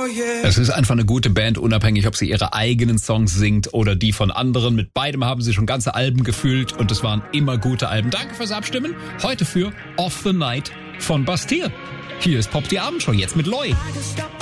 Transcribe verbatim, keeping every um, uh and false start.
Es ist einfach eine gute Band, unabhängig, ob sie ihre eigenen Songs singt oder die von anderen. Mit beidem haben sie schon ganze Alben gefüllt und es waren immer gute Alben. Danke fürs Abstimmen. Heute für Off the Night von Bastille. Hier ist Pop die Abendshow, jetzt mit Loi.